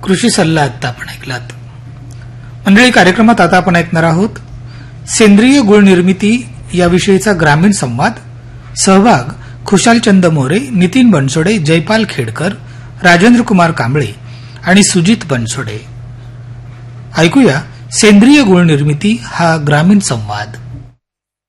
कृषी सल्ला आता आपण ऐकलात. मंडळी, कार्यक्रमात आता आपण ऐकणार आहोत सेंद्रिय गुळ निर्मिती याविषयीचा ग्रामीण संवाद. सहभाग खुशालचंद मोरे, नितीन बनसोडे, जयपाल खेडकर, राजेंद्र कुमार कांबळे आणि सुजित बनसोडे. ऐकूया सेंद्रिय गुळ निर्मिती हा ग्रामीण संवाद.